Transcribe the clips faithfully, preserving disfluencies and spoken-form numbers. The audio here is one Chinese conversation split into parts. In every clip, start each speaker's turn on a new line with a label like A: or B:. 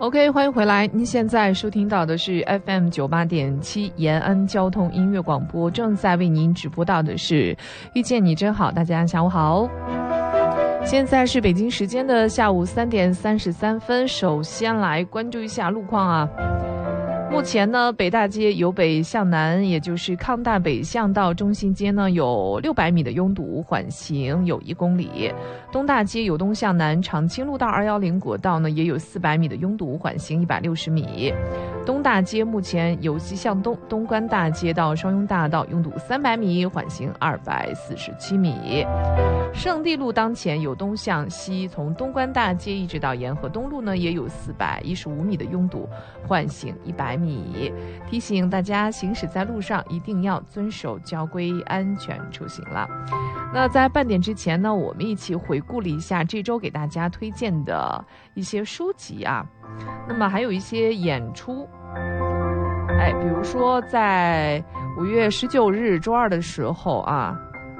A: OK， 欢迎回来。您现在收听到的是 F M 九八点七延安交通音乐广播，正在为您直播到的是遇见你真好。大家下午好，现在是北京时间的下午三点三十三分。首先来关注一下路况啊。目前呢，北大街由北向南，也就是康大北向到中心街呢，有六百米的拥堵，缓行有一公里。东大街由东向南，长青路到二一零国道呢，也有四百米的拥堵，缓行一百六十米。东大街目前由西向东，东关大街到双雍大道拥堵三百米，缓行二百四十七米。圣地路当前由东向西，从东关大街一直到沿河东路呢，也有四百一十五米的拥堵，缓行一百米。提醒大家行驶在路上一定要遵守交规，安全出行了。那在半点之前呢，我们一起回顾了一下这周给大家推荐的一些书籍啊，那么还有一些演出。哎，比如说在五月十九日周二的时候啊，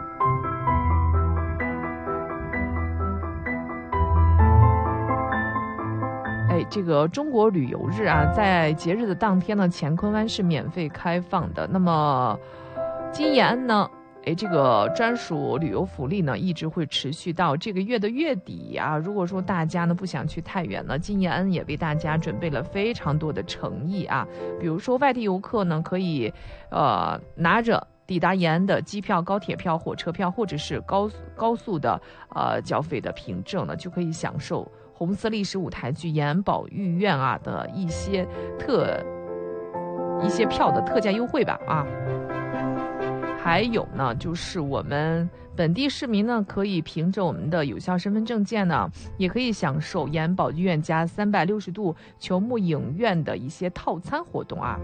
A: 这个中国旅游日啊，在节日的当天呢，乾坤湾是免费开放的。那么金延安呢，哎，这个专属旅游福利呢，一直会持续到这个月的月底啊。如果说大家呢不想去太远呢，金延安也为大家准备了非常多的诚意啊。比如说外地游客呢，可以呃拿着抵达延安的机票、高铁票、火车票，或者是高高速的呃缴费的凭证呢，就可以享受红色历史舞台剧延安保育院啊的一些特一些票的特价优惠吧啊。还有呢，就是我们本地市民呢，可以凭着我们的有效身份证件呢，也可以享受延安保育院加三百六十度球幕影院的一些套餐活动啊。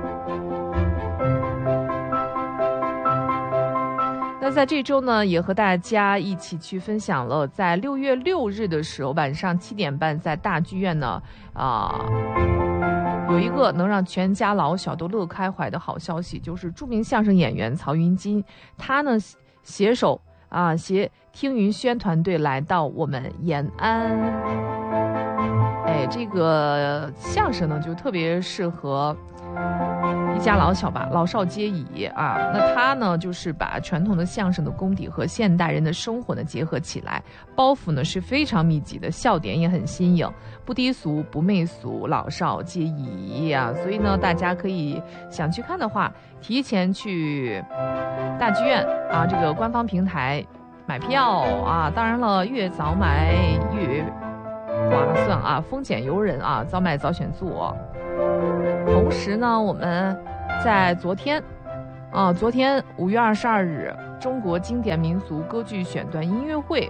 A: 那在这周呢，也和大家一起去分享了，在六月六日的时候晚上七点半，在大剧院呢，啊、呃，有一个能让全家老小都乐开怀的好消息，就是著名相声演员曹云金，他呢携手啊携听云轩团队来到我们延安。哎，这个相声呢就特别适合一家老小吧，老少皆宜啊。那他呢，就是把传统的相声的功底和现代人的生活呢结合起来，包袱呢是非常密集的，笑点也很新颖，不低俗不媚俗，老少皆宜啊。所以呢，大家可以想去看的话，提前去大剧院啊这个官方平台买票啊。当然了，越早买越划算啊，丰俭由人啊，早买早选座。同时呢，我们在昨天啊，昨天五月二十二日，中国经典民族歌剧选段音乐会，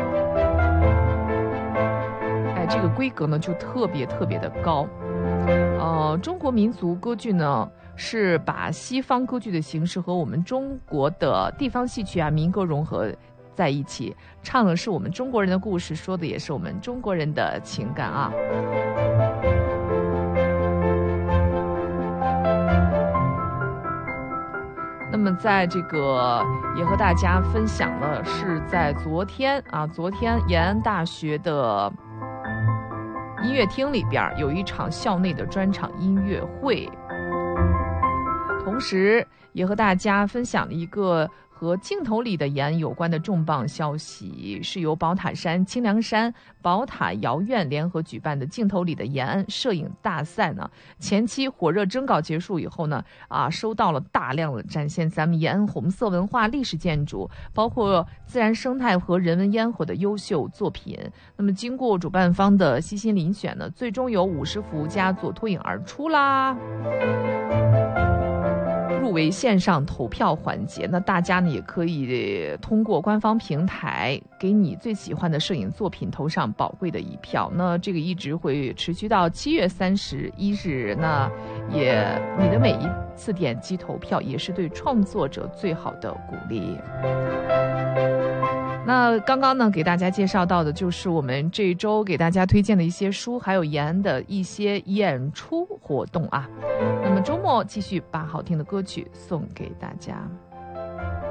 A: 哎，这个规格呢就特别特别的高。呃，中国民族歌剧呢是把西方歌剧的形式和我们中国的地方戏曲啊、民歌融合在一起，唱的是我们中国人的故事，说的也是我们中国人的情感啊。那么在这个也和大家分享了，是在昨天啊，昨天延安大学的音乐厅里边有一场校内的专场音乐会，同时也和大家分享了一个和镜头里的延安有关的重磅消息，是由宝塔山、清凉山、宝塔瑶院联合举办的镜头里的延安摄影大赛呢，前期火热征稿结束以后呢，啊，收到了大量的展现咱们延安红色文化、历史建筑，包括自然生态和人文烟火的优秀作品。那么经过主办方的悉心遴选呢，最终有五十幅佳作脱颖而出啦。入围线上投票环节，那大家呢也可以通过官方平台给你最喜欢的摄影作品投上宝贵的一票。那这个一直会持续到七月三十一日。那也你的每一次点击投票也是对创作者最好的鼓励。那刚刚呢给大家介绍到的就是我们这一周给大家推荐的一些书，还有延安的一些演出活动啊。那么周末继续把好听的歌曲送给大家。